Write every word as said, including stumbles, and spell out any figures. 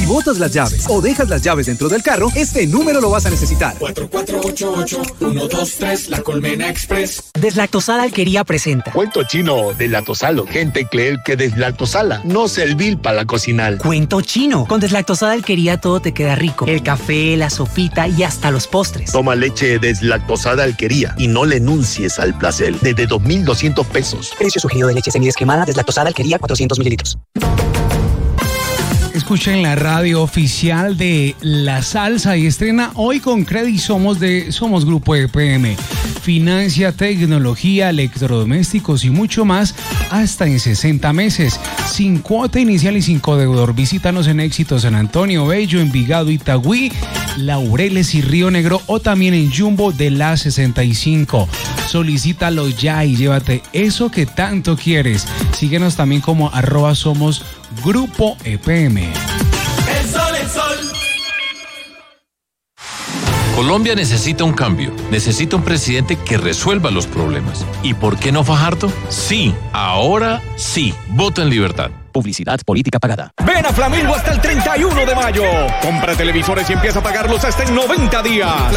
botas las llaves o dejas las llaves dentro del carro, este número lo vas a necesitar. cuatro cuatro ocho ocho uno dos tres, La Colmena Express. Deslactosada Alquería presenta. Cuento chino de Lactosalo. Gente cree que deslactosala no servir para la cocinar. Cuento chino. Con Deslactosada Alquería todo te queda rico. El café, la sopita y hasta los postres. Toma leche deslactosada Alquería y no le enuncies al placer. Desde dos mil doscientos pesos. Precio sugerido de leche semidescremada Deslactosada Alquería cuatrocientos mililitros. Escuchen la radio oficial de La Salsa y estrena hoy con Credit Somos de Somos Grupo E P M. Financia, tecnología, electrodomésticos y mucho más hasta en sesenta meses. Sin cuota inicial y sin codeudor. Visítanos en Éxito San Antonio, Bello, Envigado, Itagüí, Laureles y Río Negro o también en Jumbo de la sesenta y cinco. Solicítalo ya y llévate eso que tanto quieres. Síguenos también como arroba somos Grupo E P M. El sol, el sol. Colombia necesita un cambio, necesita un presidente que resuelva los problemas. ¿Y por qué no Fajardo? Sí, ahora sí. Vota en libertad. Publicidad política pagada. Ven a Flamingo hasta el treinta y uno de mayo. Compra televisores y empieza a pagarlos hasta en noventa días.